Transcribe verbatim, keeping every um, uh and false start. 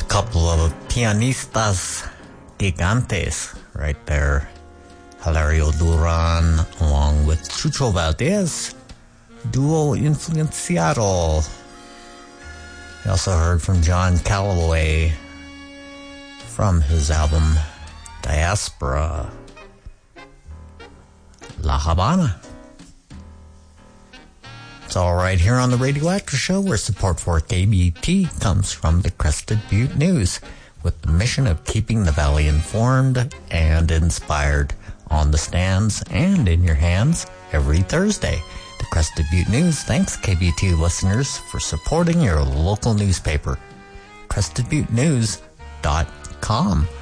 couple of pianistas gigantes right there. Hilario Duran along with Chucho Valdez, Duo Influenciado. We also heard from John Calloway from his album Diaspora, La Habana. It's all right here on the Radioactive Show, where support for K B T comes from the Crested Butte News, with the mission of keeping the Valley informed and inspired, on the stands and in your hands every Thursday. The Crested Butte News thanks K B T listeners for supporting your local newspaper. Crested Butte News dot com.